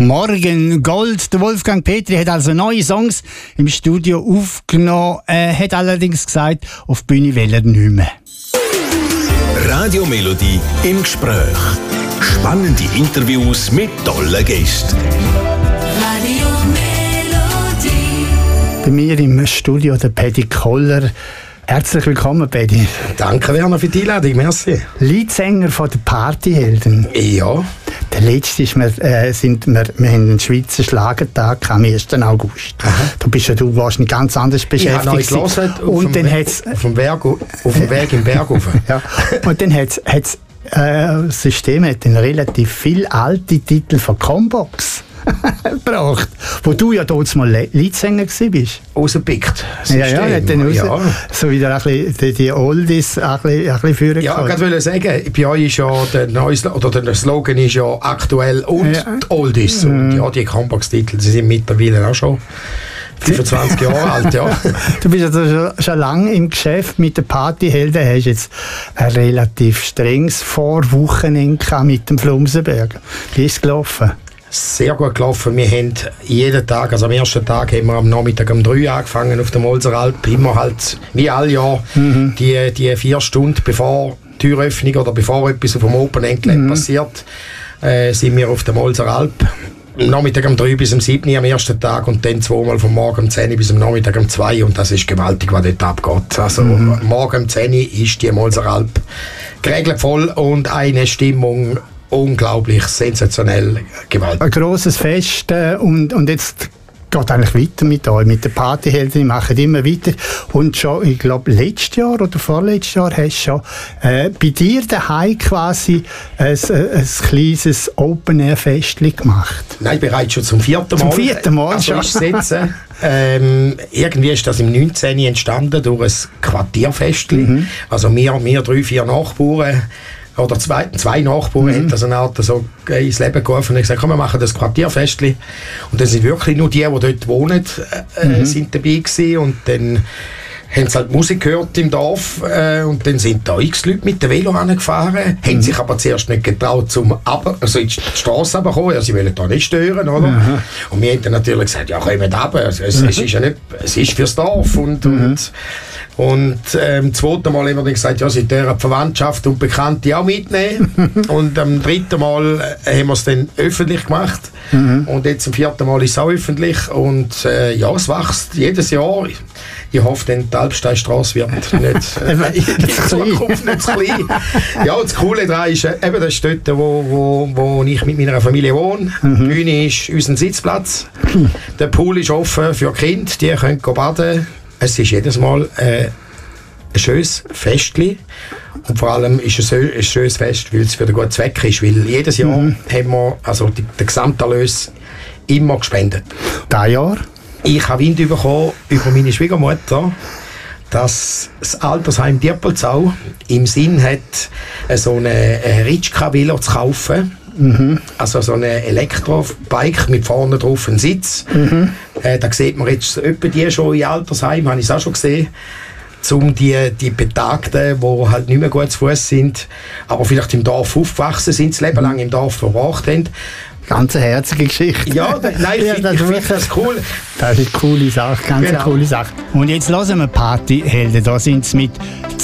Morgen Gold. Der Wolfgang Petri hat also neue Songs im Studio aufgenommen, hat allerdings gesagt, auf die Bühne will er nicht mehr. Radio Melodie im Gespräch. Spannende Interviews mit tollen Gästen. Radio Melodie. Bei mir im Studio der Paddy Koller. Herzlich willkommen, Paddy. Danke, Werner, für die Einladung. Merci. Leadsänger von den Partyhelden. Ja. Der letzte ist, wir haben einen Schweizer Schlagertag am 1. August. Aha. Du warst nicht ganz anders beschäftigt. Ich habe noch gelesen, und dann auf dem Weg im Berg rauf. Ja. Und dann hat das System hat dann relativ viele alte Titel von Combox gebracht, wo du ja dort mal Leadsänger warst. Rausgepickt. Ja, dann so wieder ein bisschen die Oldies ein bisschen führen. Ja, ich wollte sagen, bei euch ist ja der Slogan ist ja aktuell und die Oldies. Und ja, die Combox-Titel, sie sind mittlerweile auch schon 25 Jahre alt, ja. Du bist also schon lange im Geschäft mit den Partyhelden, hast jetzt ein relativ strenges Vorwochenende mit dem Flumsenberg. Wie ist es gelaufen? Sehr gut gelaufen. Wir haben jeden Tag, also am ersten Tag haben wir am Nachmittag um 3 Uhr angefangen auf der Molseralp. Immer halt, wie alle Jahre, die 4 Stunden bevor die Türöffnung oder bevor etwas auf dem Open End passiert, sind wir auf der Molseralp. Am Nachmittag um 3 bis um 7 Uhr am ersten Tag und dann zweimal vom Morgen um 10 Uhr bis am Nachmittag um 2 Uhr. Und das ist gewaltig, was dort abgeht. Also morgen um 10 Uhr ist die Molseralp geregelt voll und eine Stimmung unglaublich, sensationell, gewaltig. Ein grosses Fest und jetzt geht eigentlich weiter mit euch, mit den Partyhelden, die machen immer weiter. Und schon, ich glaube, letztes Jahr oder vorletztes Jahr hast du schon bei dir daheim quasi ein kleines Open-Air-Festchen gemacht. Nein, bereits schon zum 4. Mal. Zum 4. Mal also schon. Irgendwie ist das im 19. entstanden durch ein Quartierfestchen. Also wir 3, 4 Nachbarn, oder zwei Nachbarn haben das eine Art so ins Leben gerufen und gesagt, komm, wir machen das Quartierfestchen. Und dann sind wirklich nur die dort wohnen, sind dabei gewesen. Und dann haben sie halt Musik gehört im Dorf und dann sind da x Leute mit dem Velo angefahren, haben sich aber zuerst nicht getraut, also in die Straße runterzukommen, sie wollen da nicht stören, oder? Und wir haben dann natürlich gesagt, ja, kommen runter, es ist ja nicht, es ist fürs Dorf und das zweite Mal haben wir dann gesagt, ja, sie dürfen Verwandtschaft und Bekannte auch mitnehmen. Und am 3. Mal haben wir es dann öffentlich gemacht. Und jetzt am 4. Mal ist es auch öffentlich. Und ja, es wächst jedes Jahr. Ich hoffe, dann die Alpsteinstrasse wird nicht in Zukunft nicht zu klein. Ja, und das Coole daran ist, eben das ist dort, wo ich mit meiner Familie wohne. Die Bühne ist unser Sitzplatz. Der Pool ist offen für Kinder, die können baden. Es ist jedes Mal ein schönes Festchen. Und vor allem ist es ein schönes Fest, weil es für den guten Zweck ist. Weil jedes Jahr haben wir den Gesamterlös immer gespendet. Dieses Jahr? Ich habe Wind bekommen über meine Schwiegermutter, dass das Altersheim Diepolzau im Sinn hat, so eine Ritschka-Velo zu kaufen. Also so ein Elektrobike mit vorne drauf einen Sitz. Da sieht man jetzt etwa die schon in Altersheim, habe ich es auch schon gesehen. Um die Betagten, die halt nicht mehr gut zu Fuß sind, aber vielleicht im Dorf aufgewachsen sind, das Leben lang im Dorf verbracht haben. Ganz eine herzige Geschichte. Ja, nein, ich finde das cool. Das ist eine coole Sache, ganz eine coole Sache. Und jetzt hören wir Partyhelden, da sind sie mit